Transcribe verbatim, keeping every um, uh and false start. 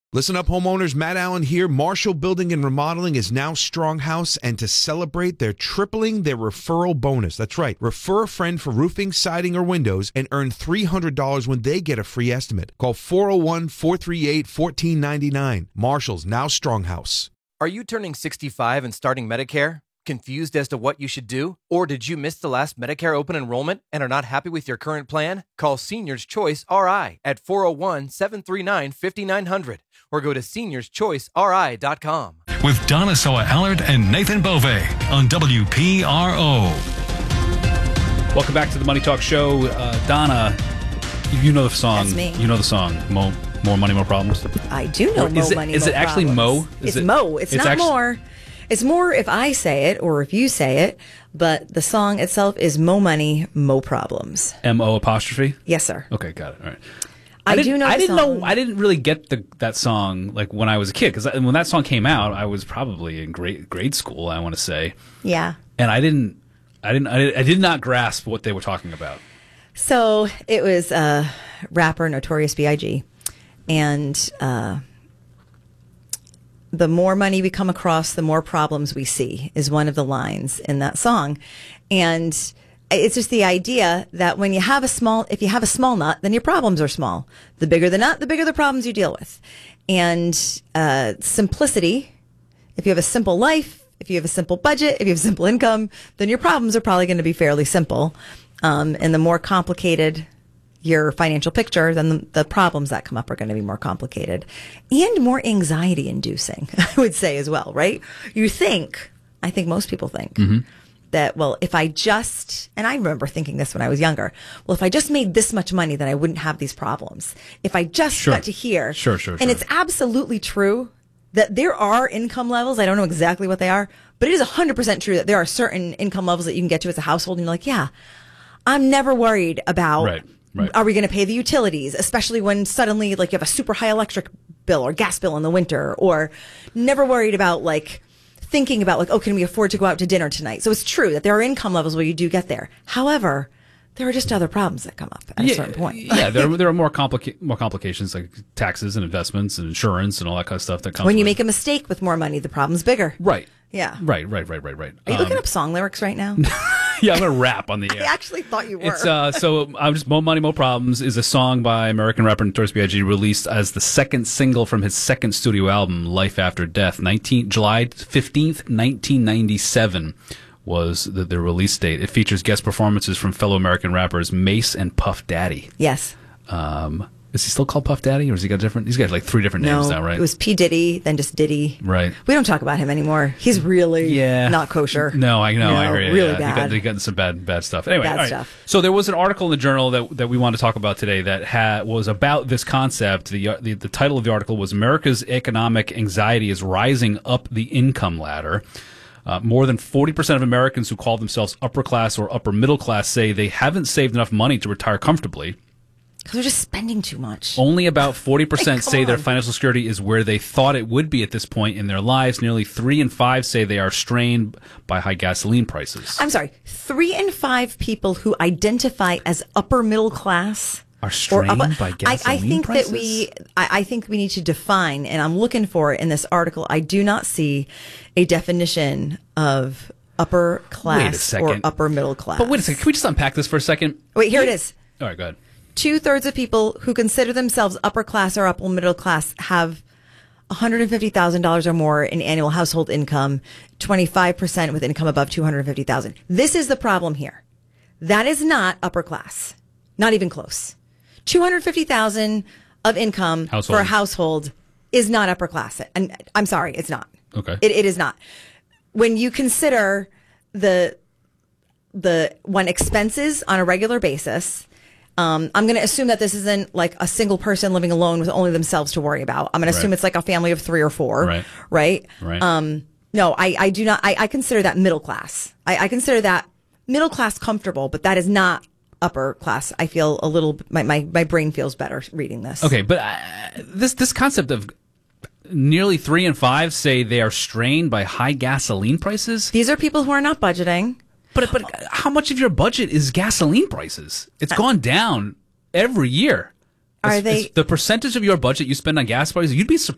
Listen up, homeowners. Matt Allen here. Marshall Building and Remodeling is now Stronghouse, and to celebrate, they're tripling their referral bonus. That's right. Refer a friend for roofing, siding, or windows and earn three hundred dollars when they get a free estimate. Call four oh one, four three eight, one four nine nine. Marshall's now Stronghouse. Are you turning sixty-five and starting Medicare? Confused as to what you should do? Or did you miss the last Medicare open enrollment and are not happy with your current plan? Call Seniors Choice R I at four oh one, seven three nine, five nine zero zero or go to seniors choice r i dot com. With Donna Soa Allard and Nathan Bove on W P R O. Welcome back to the Money Talk Show. Uh, Donna, you know the song. That's me. You know the song, Mo, More Money, More Problems? I do know Or Mo is it- Money, is Mo it actually Problems. Mo? Is It's it- Mo. It's, it's not actu- more. It's more if I say it or if you say it, but the song itself is Mo Money, Mo Problems. M O apostrophe? Yes, sir. Okay, got it. All right. I, didn't- do know I the didn't song. know. I didn't really get the that song like when I was a kid, because when that song came out, I was probably in grade grade school. I want to say, Yeah. and I didn't. I didn't. I did, I did not grasp what they were talking about. So it was uh, rapper Notorious B I G and uh, the more money we come across, the more problems we see is one of the lines in that song. And it's just the idea that when you have a small, if you have a small nut, then your problems are small. The bigger the nut, the bigger the problems you deal with. And uh, simplicity, if you have a simple life, if you have a simple budget, if you have simple income, then your problems are probably going to be fairly simple. Um, and the more complicated your financial picture, then the, the problems that come up are going to be more complicated and more anxiety inducing, I would say as well, right? You think, I think most people think Mm-hmm. that, well, if I just, and I remember thinking this when I was younger, well, if I just made this much money, then I wouldn't have these problems. If I just Sure. got to here. Sure, sure, And sure. it's absolutely true that there are income levels. I don't know exactly what they are, but it is one hundred percent true that there are certain income levels that you can get to as a household. And you're like, yeah, I'm never worried about, Right, right. are we going to pay the utilities, especially when suddenly like you have a super high electric bill or gas bill in the winter, or never worried about like thinking about like, oh, can we afford to go out to dinner tonight? So it's true that there are income levels where you do get there. However, there are just other problems that come up at a certain point. yeah, there are, there are more complica- more complications like taxes and investments and insurance and all that kind of stuff that comes When you with- make a mistake with more money, the problem's bigger. right. Yeah. Right, right, right, right, right. Are you Um, looking up song lyrics right now? yeah, I'm gonna rap on the air. I actually thought you were. It's uh, so I'm just Mo Money Mo Problems is a song by American rapper Notorious B I G released as the second single from his second studio album, Life After Death. nineteen July fifteenth, nineteen ninety-seven was the, the release date. It features guest performances from fellow American rappers Mace and Puff Daddy. Yes. Um, is he still called Puff Daddy, or has he got different? He's got like three different names No, now, right? it was P. Diddy, then just Diddy. Right. We don't talk about him anymore. He's really Yeah. not kosher. No, I know. No, I hear you. really yeah. bad. He got, he got some bad, bad stuff. Anyway, Bad all right. stuff. So there was an article in the journal that that we wanted to talk about today that ha- was about this concept. The, the the title of the article was "America's Economic Anxiety is Rising Up the Income Ladder." Uh, more than forty percent of Americans who call themselves upper class or upper middle class say they haven't saved enough money to retire comfortably. Because they're just spending too much. Only about forty percent Like, come say their on. financial security is where they thought it would be at this point in their lives. Nearly three in five say they are strained by high gasoline prices. I'm sorry. Three in five people who identify as upper middle class Are or strained upper- by I, gasoline I think prices? that we, I, I think we need to define, and I'm looking for it in this article. I do not see a definition of upper class or second. upper middle class. But wait a second. Can we just unpack this for a second? Wait, here it is. All right, go ahead. Two thirds of people who consider themselves upper class or upper middle class have one hundred fifty thousand dollars or more in annual household income, twenty-five percent with income above two hundred fifty thousand dollars. This is the problem here. That is not upper class. Not even close. two hundred fifty thousand dollars of income Household. for a household is not upper class. And I'm sorry, it's not. Okay. It, it is not. When you consider the the one expenses on a regular basis, um, I'm going to assume that this isn't like a single person living alone with only themselves to worry about. I'm going to assume Right. it's like a family of three or four, Right. right? Right. Um, no, I, I do not. I, I consider that middle class. I, I consider that middle class comfortable, but that is not upper class. I feel a little. My my, my brain feels better reading this. Okay, but uh, this this concept of nearly three in five say they are strained by high gasoline prices. These are people who are not budgeting. But but how much of your budget is gasoline prices? It's gone down every year. Are As- they- as the percentage of your budget you spend on gas prices? You'd be surprised.